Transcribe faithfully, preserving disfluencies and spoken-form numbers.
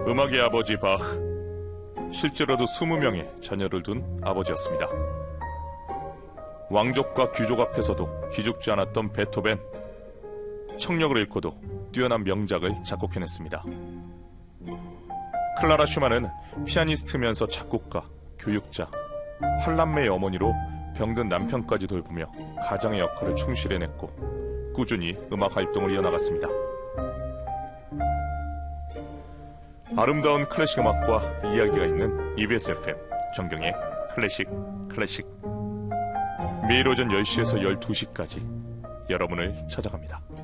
음악의 아버지 바흐, 실제로도 스무 명의 자녀를 둔 아버지였습니다. 왕족과 귀족 앞에서도 기죽지 않았던 베토벤, 청력을 잃고도 뛰어난 명작을 작곡해냈습니다. 클라라 슈만은 피아니스트면서 작곡가, 교육자, 팔남매의 어머니로 병든 남편까지 돌보며 가장의 역할을 충실해냈고 꾸준히 음악 활동을 이어나갔습니다. 아름다운 클래식 음악과 이야기가 있는 이비에스 에프엠 정경의 클래식 클래식, 매일 오전 열 시에서 열두 시까지 여러분을 찾아갑니다.